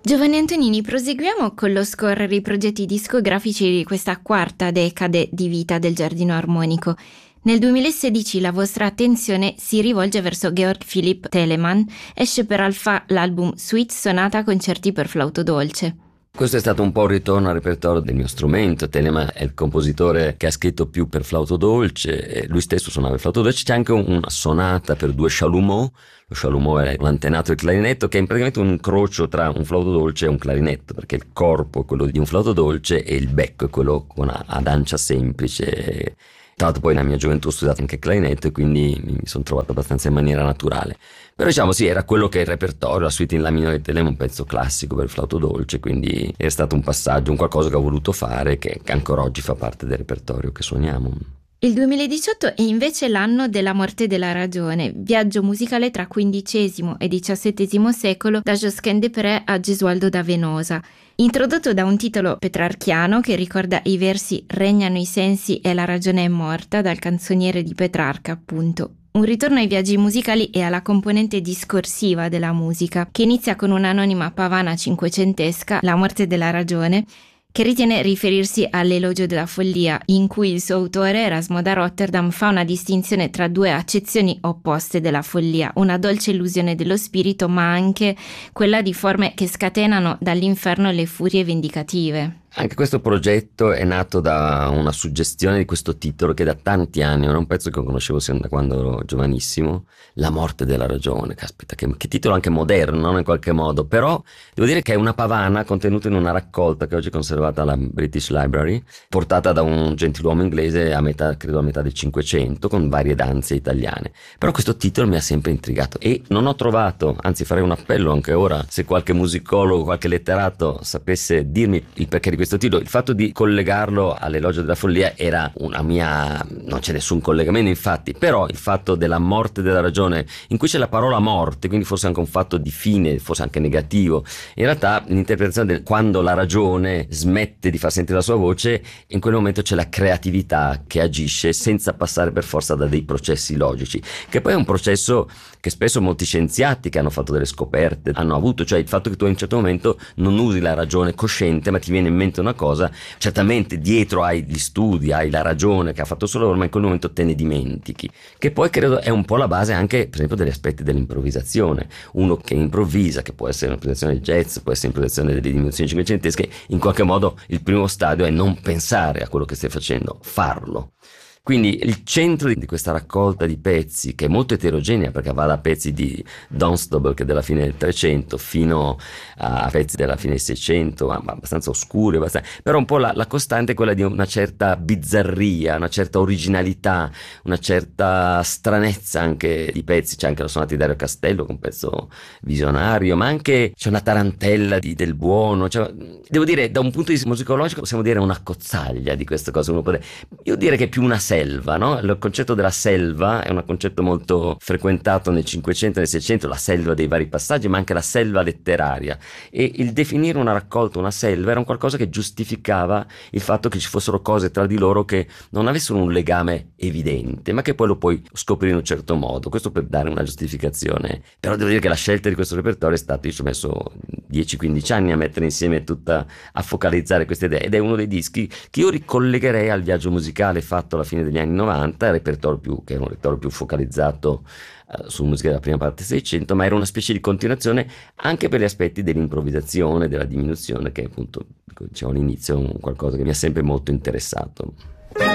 Giovanni Antonini, proseguiamo con lo scorrere i progetti discografici di questa quarta decade di vita del Giardino Armonico. Nel 2016 la vostra attenzione si rivolge verso Georg Philipp Telemann, esce per Alpha l'album Suite Sonata Concerti per flauto dolce. Questo è stato un po' un ritorno al repertorio del mio strumento. Telemann è il compositore che ha scritto più per flauto dolce, lui stesso suonava il flauto dolce. C'è anche una sonata per due chalumeau. Lo chalumeau è l'antenato del clarinetto, che è praticamente un incrocio tra un flauto dolce e un clarinetto, perché il corpo è quello di un flauto dolce e il becco è quello ad ancia semplice. Tra l'altro poi nella mia gioventù ho studiato anche clarinetto e quindi mi sono trovato abbastanza in maniera naturale. Però diciamo sì, era quello che è il repertorio, la suite in la minore di Telemann, un pezzo classico per il flauto dolce, quindi è stato un passaggio, un qualcosa che ho voluto fare, che ancora oggi fa parte del repertorio che suoniamo. Il 2018 è invece l'anno della morte della ragione, viaggio musicale tra XV e XVII secolo da Josquin des Prez a Gesualdo da Venosa. Introdotto da un titolo petrarchiano che ricorda i versi Regnano i sensi e la ragione è morta dal canzoniere di Petrarca, appunto. Un ritorno ai viaggi musicali e alla componente discorsiva della musica, che inizia con un'anonima pavana cinquecentesca, La morte della ragione, che ritiene riferirsi all'elogio della follia, in cui il suo autore, Erasmo da Rotterdam, fa una distinzione tra due accezioni opposte della follia, una dolce illusione dello spirito, ma anche quella di forme che scatenano dall'inferno le furie vendicative. Anche questo progetto è nato da una suggestione di questo titolo che da tanti anni, era un pezzo che conoscevo sin da quando ero giovanissimo, La morte della ragione. Caspita, che titolo anche moderno, no? In qualche modo, però devo dire che è una pavana contenuta in una raccolta che oggi è conservata alla British Library, portata da un gentiluomo inglese credo a metà del Cinquecento, con varie danze italiane. Però questo titolo mi ha sempre intrigato e non ho trovato, anzi farei un appello anche ora, se qualche musicologo, qualche letterato sapesse dirmi il perché di questo titolo. Il fatto di collegarlo all'elogio della follia era una mia, non c'è nessun collegamento infatti, però il fatto della morte della ragione, in cui c'è la parola morte, quindi forse anche un fatto di fine, forse anche negativo, in realtà l'interpretazione del quando la ragione smette di far sentire la sua voce, in quel momento c'è la creatività che agisce senza passare per forza da dei processi logici, che poi è un processo che spesso molti scienziati che hanno fatto delle scoperte hanno avuto, cioè il fatto che tu a un certo momento non usi la ragione cosciente, ma ti viene in mente una cosa, certamente dietro hai gli studi, hai la ragione che ha fatto solo loro, ma in quel momento te ne dimentichi, che poi credo è un po' la base anche per esempio degli aspetti dell'improvvisazione. Uno che improvvisa, che può essere un'improvvisazione di jazz, può essere un'improvvisazione delle diminuzioni cinquecentesche, in qualche modo il primo stadio è non pensare a quello che stai facendo, farlo. Quindi il centro di questa raccolta di pezzi, che è molto eterogenea perché va da pezzi di Dunstable, che è della fine del 300, fino a pezzi della fine del 600, ma abbastanza oscuri, però un po' la costante è quella di una certa bizzarria, una certa originalità, una certa stranezza anche di pezzi. C'è anche la sonata di Dario Castello, che è un pezzo visionario, ma anche c'è una tarantella del buono, cioè, devo dire, da un punto di vista musicologico possiamo dire una cozzaglia di queste cose. Io direi che è più una selva, no? Il concetto della selva è un concetto molto frequentato nel Cinquecento e nel Seicento, la selva dei vari passaggi, ma anche la selva letteraria, e il definire una raccolta una selva era un qualcosa che giustificava il fatto che ci fossero cose tra di loro che non avessero un legame evidente, ma che poi lo puoi scoprire in un certo modo. Questo per dare una giustificazione. Però devo dire che la scelta di questo repertorio è stata, io ci ho messo 10-15 anni a mettere insieme a focalizzare queste idee, ed è uno dei dischi che io ricollegherei al viaggio musicale fatto alla fine degli anni 90, che è un repertorio più focalizzato su musica della prima parte del Seicento, ma era una specie di continuazione anche per gli aspetti dell'improvvisazione, della diminuzione, che appunto, dicevo all'inizio, è qualcosa che mi ha sempre molto interessato.